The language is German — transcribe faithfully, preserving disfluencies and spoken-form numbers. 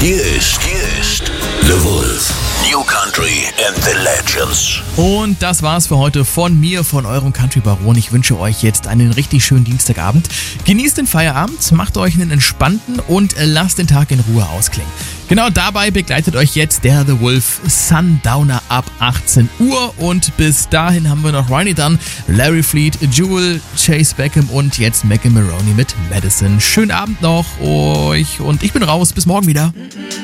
Hier ist, hier ist The Wolf. New Country and the Legends. Und das war's für heute von mir, von eurem Country Baron. Ich wünsche euch jetzt einen richtig schönen Dienstagabend. Genießt den Feierabend, macht euch einen entspannten und lasst den Tag in Ruhe ausklingen. Genau dabei begleitet euch jetzt der The Wolf Sundowner ab achtzehn Uhr. Und bis dahin haben wir noch Ronnie Dunn, Larry Fleet, Jewel, Chase Beckham und jetzt Megan Maroney mit Madison. Schönen Abend noch euch und ich bin raus. Bis morgen wieder.